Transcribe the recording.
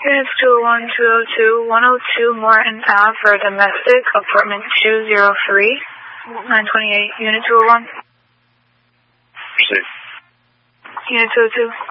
Units 201, 202, 102 Martin Ave for domestic, apartment 203, 928, Unit 201. Proceed. Unit 202.